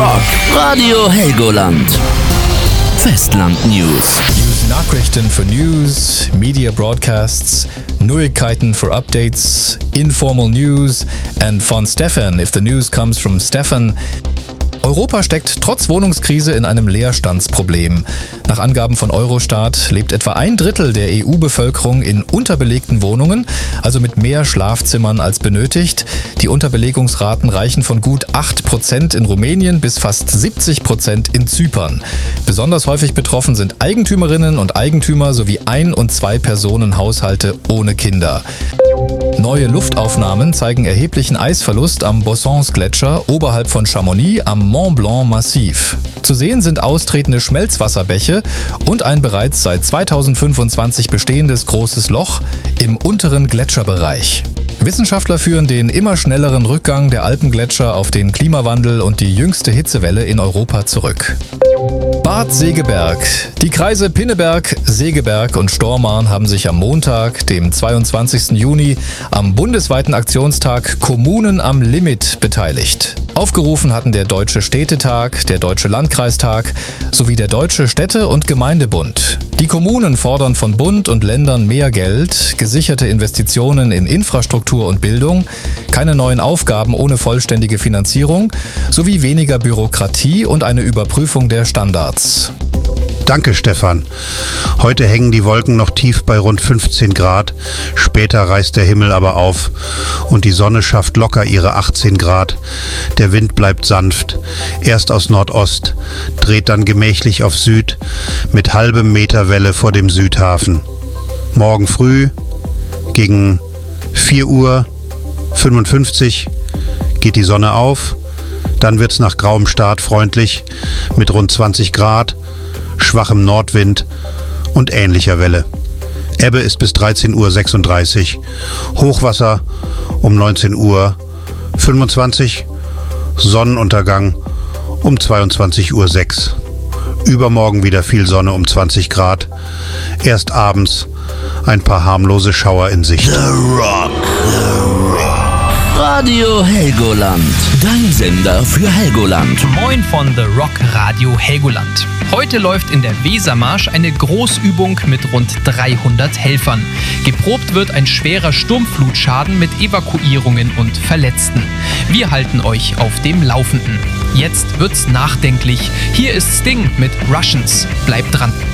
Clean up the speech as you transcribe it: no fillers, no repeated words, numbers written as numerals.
Rock. Radio Helgoland. Festland News. Nachrichten für News, Media Broadcasts, Neuigkeiten für Updates, Informal News and von Stefan, if the news comes from Stefan. Europa steckt trotz Wohnungskrise in einem Leerstandsproblem. Nach Angaben von Eurostat lebt etwa 1/3 der EU-Bevölkerung in unterbelegten Wohnungen, also mit mehr Schlafzimmern als benötigt. Die Unterbelegungsraten reichen von gut 8% in Rumänien bis fast 70% in Zypern. Besonders häufig betroffen sind Eigentümerinnen und Eigentümer sowie Ein- und Zwei-Personen-Haushalte ohne Kinder. Neue Luftaufnahmen zeigen erheblichen Eisverlust am Bossons-Gletscher oberhalb von Chamonix am Mont Blanc-Massiv. Zu sehen sind austretende Schmelzwasserbäche und ein bereits seit 2025 bestehendes großes Loch im unteren Gletscherbereich. Wissenschaftler führen den immer schnelleren Rückgang der Alpengletscher auf den Klimawandel und die jüngste Hitzewelle in Europa zurück. Bad Segeberg. Die Kreise Pinneberg, Segeberg und Stormarn haben sich am Montag, dem 22. Juni, am bundesweiten Aktionstag Kommunen am Limit beteiligt. Aufgerufen hatten der Deutsche Städtetag, der Deutsche Landkreistag sowie der Deutsche Städte- und Gemeindebund. Die Kommunen fordern von Bund und Ländern mehr Geld, gesicherte Investitionen in Infrastruktur und Bildung, keine neuen Aufgaben ohne vollständige Finanzierung sowie weniger Bürokratie und eine Überprüfung der Standards. Danke, Stefan. Heute hängen die Wolken noch tief bei rund 15 Grad. Später reißt der Himmel aber auf und die Sonne schafft locker ihre 18 Grad. Der Wind bleibt sanft, erst aus Nordost, dreht dann gemächlich auf Süd mit halbem Meter Welle vor dem Südhafen. Morgen früh gegen 4:55 Uhr geht die Sonne auf. Dann wird's nach grauem Start freundlich mit rund 20 Grad. Schwachem Nordwind und ähnlicher Welle. Ebbe ist bis 13:36 Uhr, Hochwasser um 19:25 Uhr, Sonnenuntergang um 22:06 Uhr. Übermorgen wieder viel Sonne um 20 Grad, erst abends ein paar harmlose Schauer in Sicht. The Rock. Radio Helgoland. Dein Sender für Helgoland. Moin von The Rock Radio Helgoland. Heute läuft in der Wesermarsch eine Großübung mit rund 300 Helfern. Geprobt wird ein schwerer Sturmflutschaden mit Evakuierungen und Verletzten. Wir halten euch auf dem Laufenden. Jetzt wird's nachdenklich. Hier ist Sting mit Russians. Bleibt dran.